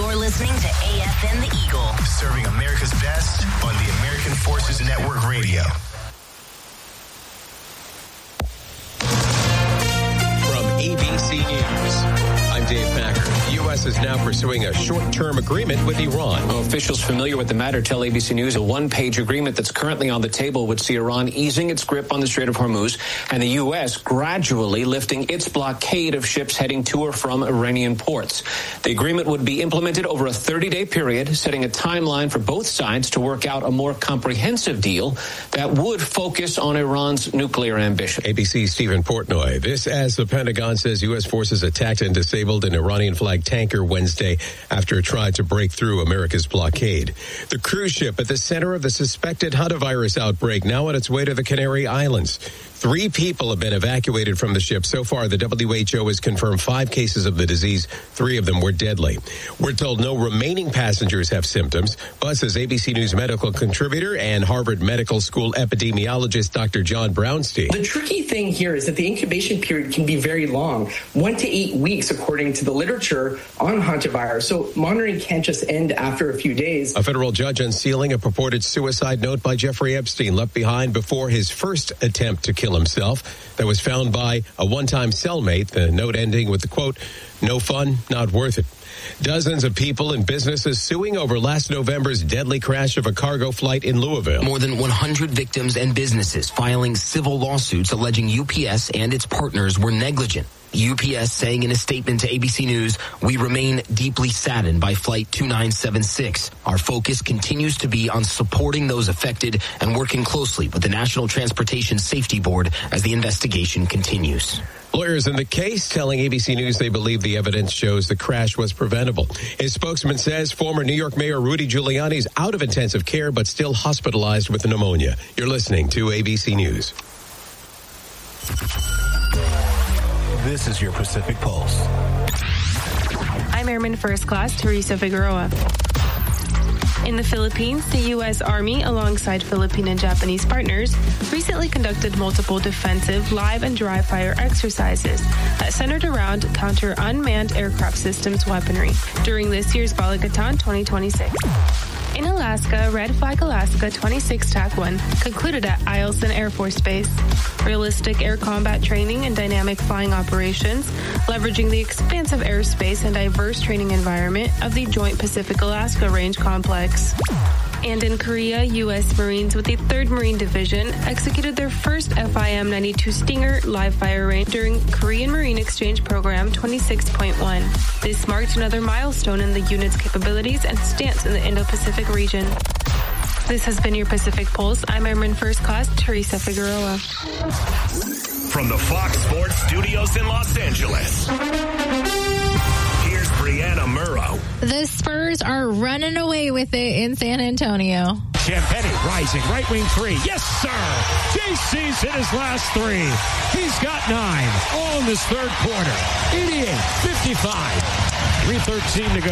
You're listening to AFN The Eagle. Serving America's best on the American Forces Network Radio. From ABC News, I'm Dave Packer. The U.S. is now pursuing a short-term agreement with Iran. Officials familiar with the matter tell ABC News a one-page agreement that's currently on the table would see Iran easing its grip on the Strait of Hormuz and the U.S. gradually lifting its blockade of ships heading to or from Iranian ports. The agreement would be implemented over a 30-day period, setting a timeline for both sides to work out a more comprehensive deal that would focus on Iran's nuclear ambition. ABC's Stephen Portnoy. This as the Pentagon says U.S. forces attacked and disabled an Iranian-flagged tanker Wednesday after it tried to break through America's blockade. The cruise ship at the center of the suspected hantavirus outbreak now on its way to the Canary Islands. 3 people have been evacuated from the ship. So far, the WHO has confirmed 5 cases of the disease. 3 of them were deadly. We're told no remaining passengers have symptoms. But says ABC News medical contributor and Harvard Medical School epidemiologist Dr. John Brownstein. The tricky thing here is that the incubation period can be very long, 1 to 8 weeks, according to the literature on hantavirus. So monitoring can't just end after a few days. A federal judge unsealing a purported suicide note by Jeffrey Epstein left behind before his first attempt to kill himself that was found by a one-time cellmate. The note ending with the quote, "No fun, not worth it." Dozens of people and businesses suing over last November's deadly crash of a cargo flight in Louisville. More than 100 victims and businesses filing civil lawsuits alleging UPS and its partners were negligent. UPS saying in a statement to ABC News, "We remain deeply saddened by Flight 2976. Our focus continues to be on supporting those affected and working closely with the National Transportation Safety Board as the investigation continues." Lawyers in the case telling ABC News they believe the evidence shows the crash was preventable. His spokesman says former New York Mayor Rudy Giuliani is out of intensive care but still hospitalized with pneumonia. You're listening to ABC News. This is your Pacific Pulse. I'm Airman First Class Teresa Figueroa. In the Philippines, the U.S. Army, alongside Philippine and Japanese partners, recently conducted multiple defensive live and dry fire exercises that centered around counter unmanned aircraft systems weaponry during this year's Balikatan 2026. In Alaska, Red Flag Alaska 26 TAC 1 concluded at Eielson Air Force Base. Realistic air combat training and dynamic flying operations, leveraging the expansive airspace and diverse training environment of the Joint Pacific-Alaska Range Complex. And in Korea, U.S. Marines with the 3rd Marine Division executed their first FIM-92 Stinger live fire range during Korean Marine Exchange Program 26.1. This marked another milestone in the unit's capabilities and stance in the Indo-Pacific region. This has been your Pacific Pulse. I'm Airman First Class Teresa Figueroa. From the Fox Sports Studios in Los Angeles, here's Brianna Murrow. The Spurs are running away with it in San Antonio. Champetti rising, right wing 3. Yes, sir. JC's hit his last 3. He's got 9. All in this third quarter. 88-55. 3:13 to go.